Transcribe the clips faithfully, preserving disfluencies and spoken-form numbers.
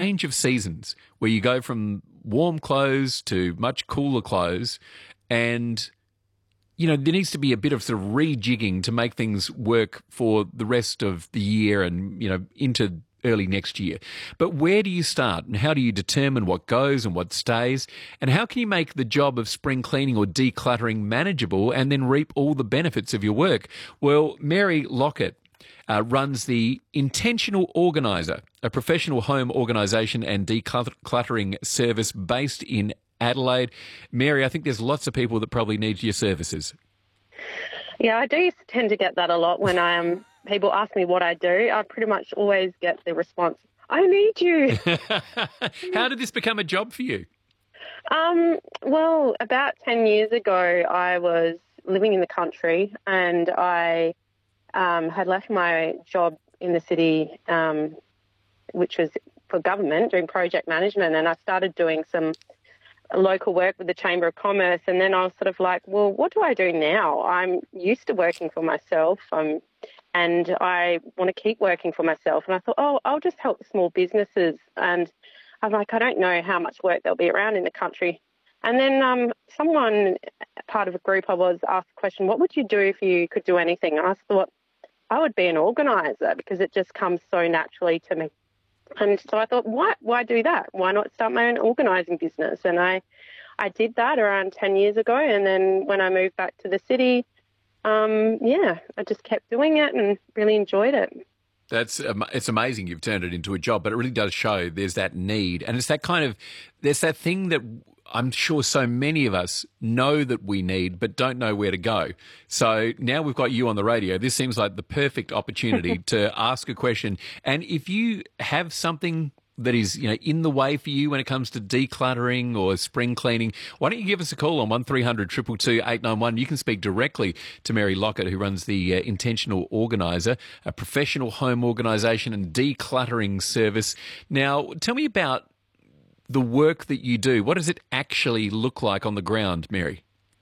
change of seasons where you go from warm clothes to much cooler clothes, and you know, there needs to be a bit of sort of rejigging to make things work for the rest of the year and, you know, into early next year. But where do you start, and how do you determine what goes and what stays? And how can you make the job of spring cleaning or decluttering manageable and then reap all the benefits of your work? Well, Mary Lockett uh, runs the Intentional Organiser, a professional home organisation and decluttering service based in Adelaide. Mary, I think there's lots of people that probably need your services. Yeah, I do tend to get that a lot when I am. People ask me what I do. I pretty much always get the response, "I need you." How did this become a job for you? Um, well, about ten years ago, I was living in the country, and I um, had left my job in the city, um, which was for government, doing project management, and I started doing some local work with the Chamber of Commerce. And then I was sort of like, well, what do I do now? I'm used to working for myself, um, and I want to keep working for myself. And I thought, oh, I'll just help small businesses. And I'm like, I don't know how much work there'll be around in the country. And then um, someone, part of a group I was, asked the question, what would you do if you could do anything? And I thought, I would be an organiser, because it just comes so naturally to me. And so I thought, why why do that? Why not start my own organising business? And I, I did that around ten years ago. And then when I moved back to the city, um, yeah, I just kept doing it and really enjoyed it. That's um, it's amazing you've turned it into a job, but it really does show there's that need. And it's that kind of, there's that thing that I'm sure so many of us know that we need, but don't know where to go. So now we've got you on the radio. This seems like the perfect opportunity to ask a question. And if you have something that is, you know, in the way for you when it comes to decluttering or spring cleaning, why don't you give us a call on one three hundred two two two eight nine one. You can speak directly to Mary Lockett, who runs the uh, Intentional Organiser, a professional home organisation and decluttering service. Now, tell me about the work that you do. What does it actually look like on the ground, Mary?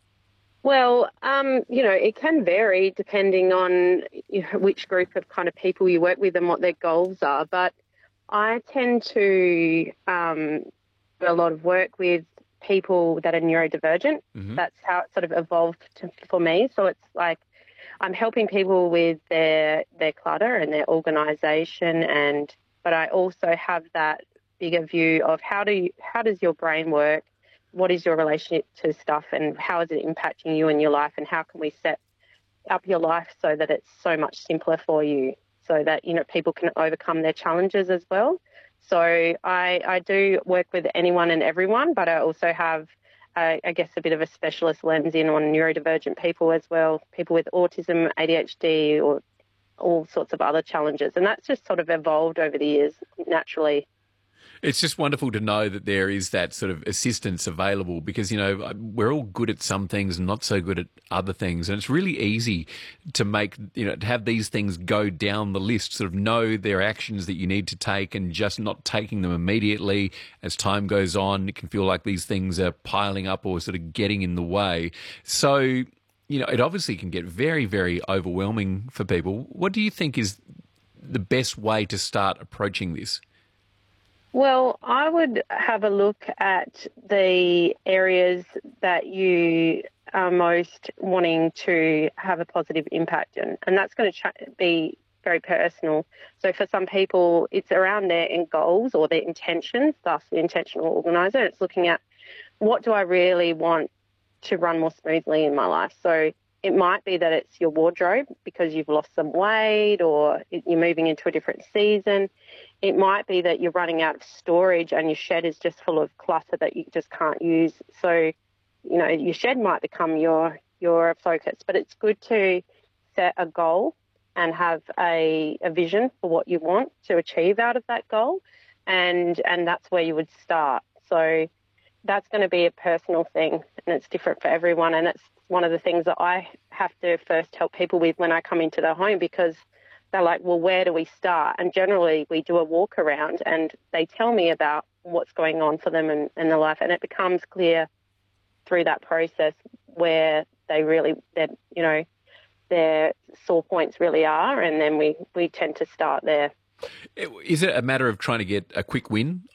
Well, um, you know, it can vary depending on, you know, which group of kind of people you work with and what their goals are. But I tend to um, do a lot of work with people that are neurodivergent. Mm-hmm. That's how it sort of evolved to, for me. So it's like I'm helping people with their their clutter and their organisation, and but I also have that bigger view of how do you, how does your brain work? What is your relationship to stuff, and how is it impacting you in your life, and how can we set up your life so that it's so much simpler for you, so that, you know, people can overcome their challenges as well. So I, I do work with anyone and everyone, but I also have, uh, I guess, a bit of a specialist lens in on neurodivergent people as well, people with autism, A D H D, or all sorts of other challenges. And that's just sort of evolved over the years naturally. It's just wonderful to know that there is that sort of assistance available, because, you know, we're all good at some things and not so good at other things. And it's really easy to make, you know, to have these things go down the list, sort of know there are actions that you need to take and just not taking them immediately. As time goes on, it can feel like these things are piling up or sort of getting in the way. So, you know, it obviously can get very, very overwhelming for people. What do you think is the best way to start approaching this? Well, I would have a look at the areas that you are most wanting to have a positive impact in, and that's going to ch- be very personal. So for some people, it's around their end goals or their intentions, thus the intentional organiser. It's looking at, what do I really want to run more smoothly in my life? So it might be that it's your wardrobe because you've lost some weight, or you're moving into a different season. It might be that you're running out of storage and your shed is just full of clutter that you just can't use. So, you know, your shed might become your your focus, but it's good to set a goal and have a, a vision for what you want to achieve out of that goal, and and that's where you would start. So that's going to be a personal thing, and it's different for everyone, and it's one of the things that I have to first help people with when I come into their home, because they're like, well, where do we start? And generally we do a walk around and they tell me about what's going on for them in, in their life, and it becomes clear through that process where they really, you know, their sore points really are, and then we, we tend to start there. Is it a matter of trying to get a quick win